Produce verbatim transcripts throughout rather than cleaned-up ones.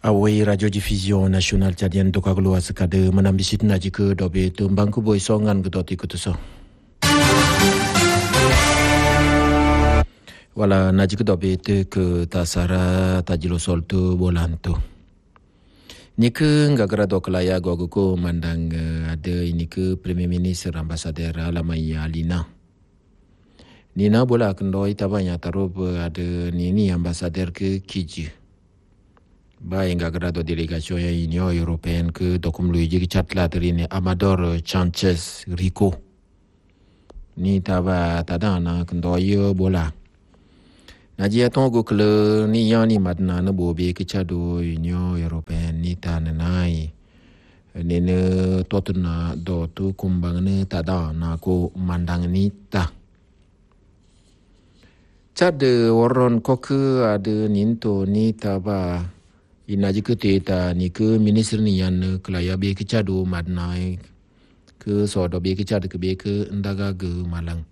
Awai radiodiffusion nationale tchadienne dokaglo askade manambisit najike dobe tumbangku boy songan gedoti kutuso. Wala najike dobe te ke tasara tajilo soltu bolanto. Nike ngagara doklaya goguko mandang ada ini ke Premier Ministre Ambassadeur Alamaya Alina. Nina bola kendoi tabanya tarob ada nini ambassadeur ke Kiji. Ba inga grado délégation ya Union européenne que dokum luigi ki chatla trine Amador Sanchez Rico ni taba tadana kendoyo bola najia tongo kle ni yani madna na bobe ki chado Union européenne ni tanai nene totna do tu kumbangne tadana ko mandang ni ta chad woron koku ade ninto ni taba inaji ke teta ni ke minister ni yan klaya be ke chado madnai ke sodo be ke chado ke be ke ndaga ge malang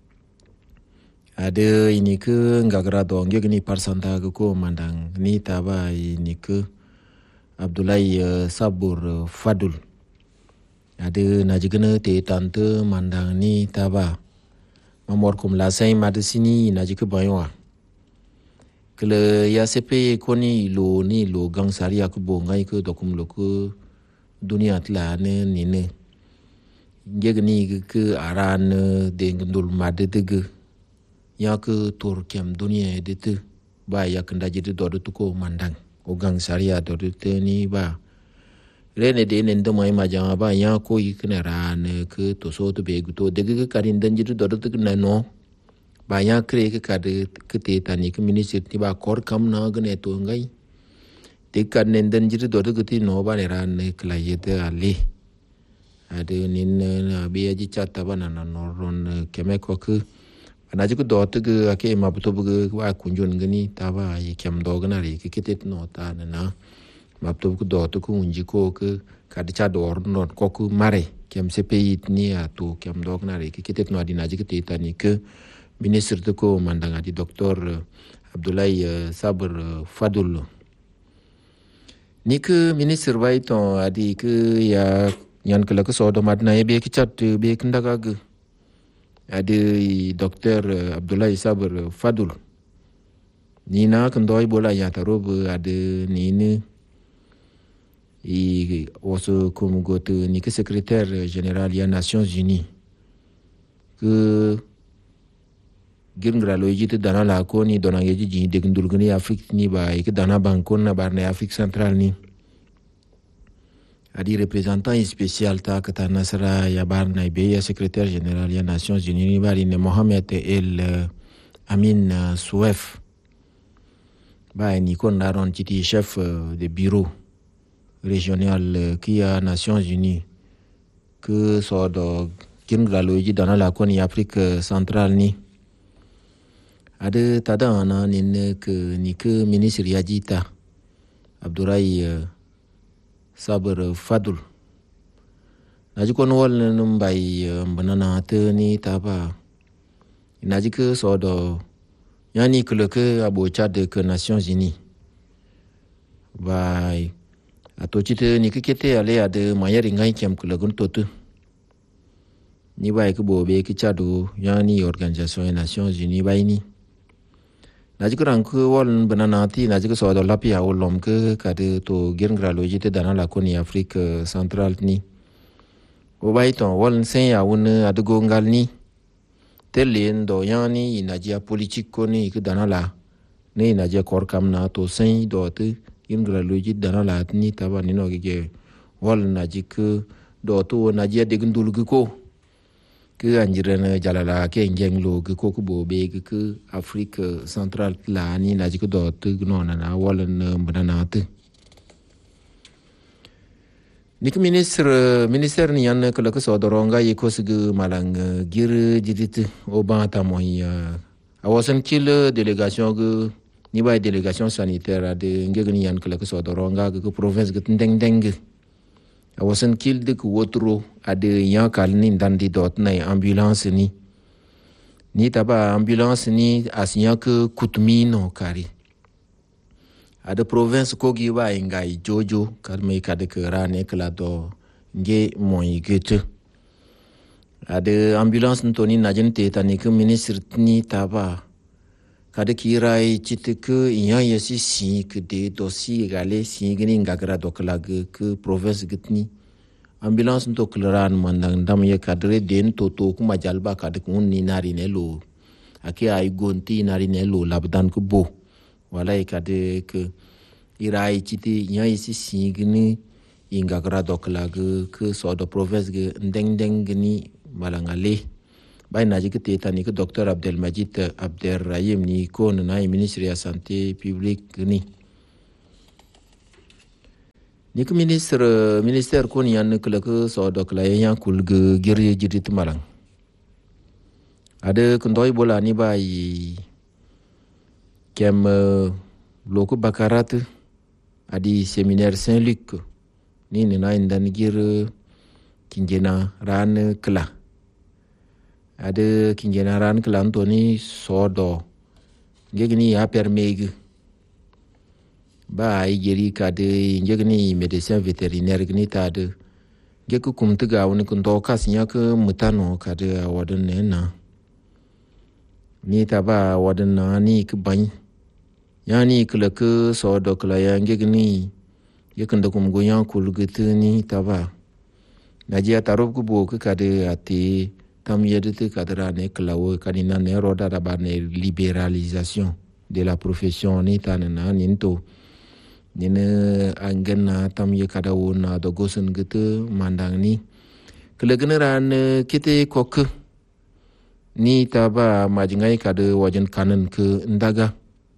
ade ini ke ngagra dong ge ni parsanta ge ko mandang ni taba ini ke Abdoulaye Sabour Fadul ade naji gene te tante mandang ni taba mamor kum la sai madisini naji ke baywa Kele ya sepe koni lo ni lo gang sari aku bongai ke dokum lo ke dunia tla ne ni ne ngegni ke aran de ngdul made de ya ke tur kem dunia de te ba ya kenda jidi do de ko mandang o gang sari ya do de ni ba rene de ne ndo mai majanga ba ya ko ikne ran ke to so to be guto de ke karin dan jidi do de na no Banyak kre ke kade kete tani ke minister ti ba kor kam na gne to ngai te kan nenden jiri do de geti no ba ne ran ne klayete ali ade nin na be ji chata bana na noron keme ko ke anaji ko do te ge ake ma buto bu wa kunjon ngani ta ba yi kem do gna ri ke kete no ta na na ma buto ko do to ko unji ko ke kade cha do no ko ku mare kem se pe ni atu kem do gna ri ke kete no adina ji kete tani ke Ministre de ko mandanga di Docteur Abdoulaye Sabour Fadul. Ni ke ministre bai to adi ke ya yan kala ke sodo madna e be ki chat be kindaga ge. Adi Docteur Abdoulaye Sabour Fadul. Ni na kendoi bola ya tarob adi ni ni i oso kum gote ni ke secrétaire général ya Nations Unies. Que Gingra lo yiti dana la ko ni dona yeji ji de gndul gni Afrique ni ba ke dana bankon na barne Afrique centrale ni adi représentant spécial ta kata nasra ya barna be ya secrétaire général ya Nations Unies ni bari ne Mohamed El Amin Souef ba ni kon daron titi chef de bureau régional qui a Nations Unies que so do Gingra lo yiti dana la ko ni Afrique centrale ni Ada tada ana nin ke ni ke ministre yajita Abdoulaye Sabour Fadul. Naji kon wol numbai banana te ni taba. Naji ke sodo yani ke le ke abo Chad ke Nations Unies. Bai ato chite ni ke kete ale ade mayer ngai kem ke le gun totu. Ni bai ke bobe ke Chado yani organisation des Nations Unies bai ni. Najik rang ke wal banana ti najik so do lapi a olom ke kade to gengra lojite dana la koni Afrique centrale ni o bai to wal sen ya un adugo ngal ni telen do yani inajia politique koni ke dana la ne inajia kor kam na to sen do te gengra lojite dana la ni taba ni no ge wal najik do to najia de gndul ko ke anjirana jalala ke ngenglo ke ko ko bobe ke Afrique centrale la ni na jiko do te gnona na wolen banana te nik ministre ministère ni yan ke la ko so doronga yi ko sig malang gir jidit o banta moy awosen kil délégation ge ni bay délégation sanitaire de ngegni yan ke la ko so doronga ke province ge ndeng deng awosen kil de ko wotro ade yan kal ni ndandi dot na ambulance ni ni taba ambulance ni asnya ke kutmi no kari ada province kogi ba ingai jojo kadme kada kerane klado nge moy gete ada ambulance ntoni najin te tani ke ministre ni taba kada kirai chite ke iya yesi si ke de dossier gale si gini ngagra doklag ke province gitni ambulance nto klaran mandang dam ye kadre den to to kuma jalba kada kun ni nari ne lo ake ay gonti nari ne lo labdan ko bo wala ikade ke irai chiti nya isi singni inga gra doklag ke so do province ge ndeng deng ni malangale bay naji ke tetani ke docteur Abdel Majid Abderrahim ni ko na ministre ya santé publique ni ni ke ministre ministère ko ni yan ke ke so dokla yan kulge giri jidit malang ada kendoy bola ni bay kem loko bakarat adi séminaire Saint-Luc ni ni na indan gir kinjena ran kla ada kinjena ran kla antoni sodo ngegni ya permeg ba ay geri kade ngegni médecin vétérinaire gni tade geku kumtiga woni kundo kasnya ke mutano kade wadan na ni taba wadan na ni ke ban yani kala ke so do kala yange gni yakanda kum goyan kulgutni taba najia tarob ku bo ke kade ati tam yedete kadra ne klawo kanina ne roda da ba ne libéralisation de la profession ni tanana ninto nina angena tam ye kada wona do gosen gete mandang ni kala generan kite kok ni taba majingai kade wajen kanan ke ndaga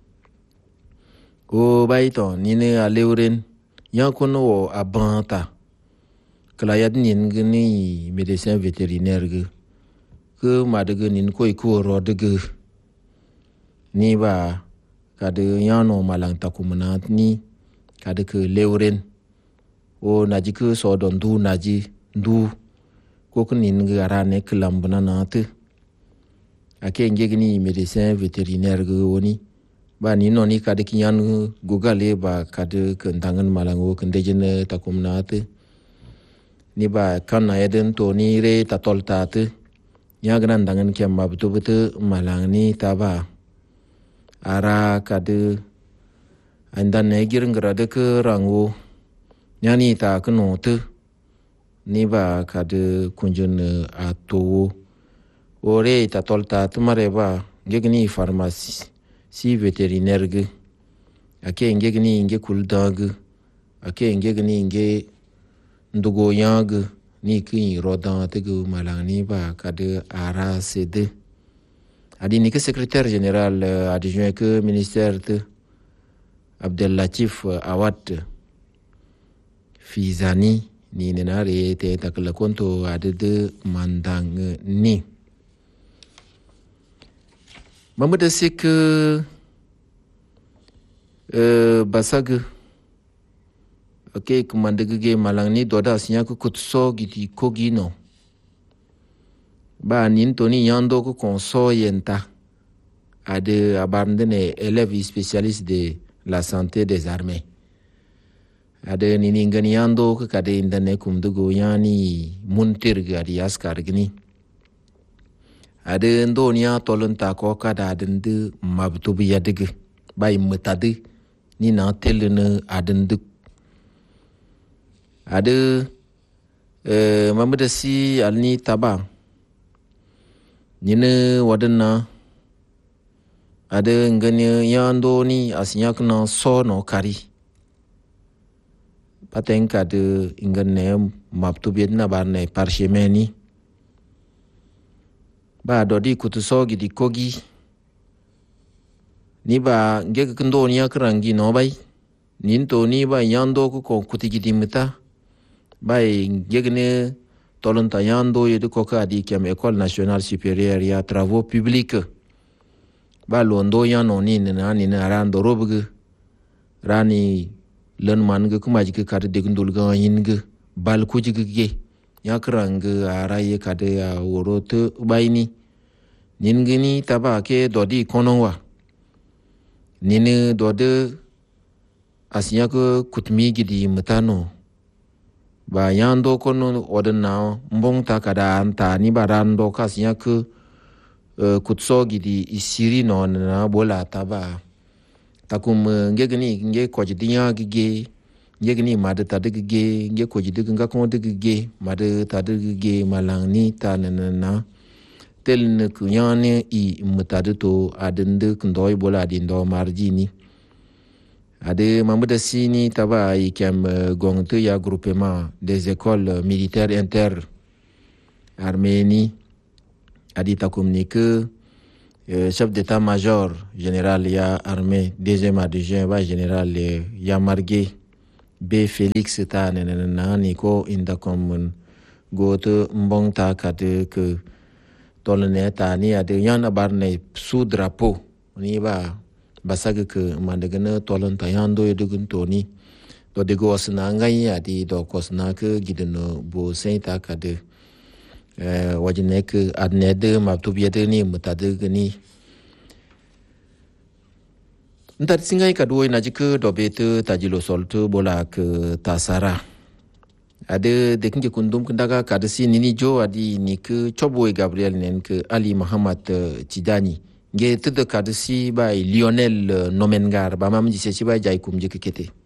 o baito nine aleuren yakono o abanta kala yad nin gni médecin vétérinaire ge ke madege nin koy ko rodege ni ba kade yano malang takumna ni kade ke leuren o naji ke so don du naji du ko nin garane klambna nate ake ngegni médecin vétérinaire ge woni ba ni no ni kade kinyan gugale ba kade kendangan malango kendejene takumnate ni ba kana eden to ni re tatoltate nya gran dangan kemma betu betu malang ni taba ara kade andan ne giring grade ke rango nyani ta kenote ni ba kade kunjun ato ore tatoltate mare ba ngegni pharmacie si vétérinaire ge ake ngegni nge kuldag ake ngegni nge ndugo yang ni ki rodan te ge malani ba kade ara cd adi ni ke secrétaire général adjoint que ministère de Abdel Latif Awad Fizani ni nenare te takla konto ade de mandang ni mamada sik euh basag okay kumandege ge malang ni doda asnya ko kutso giti kogino ba nin toni yando ko konso yenta ade abandene élève spécialiste de la santé des armées ade nini ngani yando ko kade indane kumdugo yani muntir gadi askar gni ade ndonia tolonta ko kada adende mabtubi yadige bay mutade ni na telene adende ade eh mamada si alni taba nine wadanna ade ngani yando ni asnyak na so no kari paten kade ingane mabtubi na barne parchemeni ba dodi kutusogi di kogi ni ba ngeke kendo ni akrangi no bay ninto ni ba yando ko ko kutigi dimita bay ngegene tolonta yando yedu ko ka di kem école nationale supérieure ya travaux publics ba londo yano ni na ni na rando robge rani len man ge kuma jike kade de gundul ga yinge bal ko jige ge yakrang araye kade ya worote bayni ningini taba ke dodi kononwa nini dode asinya ke kutmi gidi mutano ba yando kono odana mbong ta kada anta ni barando kasinya ke uh, kutso gidi isiri no na bola taba takum ngegni nge kojidinya gige ngegni made tade gige nge kojidi nga ko de gige made tade gige malangni ta na na tel ne kunyane i mutade to adende kndoi bola dindo marjini ade mamuda sini taba i kem gongte ya groupement des écoles militaires inter Arménie adi takumni que Euh, chef d'état-major général ya armée deuxième adjoint ba général ya margué B Félix ta nenena ni ko inda komun goto mbong ta kade ke tolne ta ni ade yana barne sous drapeau ni ba basage ke mandegene tolon ta yando yedugun toni do de go osna ngai adi do kosna ke gideno bo senta kade Uh, wajine ke adne de mabtubiya de ni mutade gani ntar singai kadoi na jike dobete tajilo solto bola ke tasara ade de kinge kundum kundaga kadasi nini jo adi ni ke choboy Gabriel nen ke Ali Muhammad Tidani nge tede kadasi bay Lionel Nomengar ba mam jise ci bay jay kum jike kete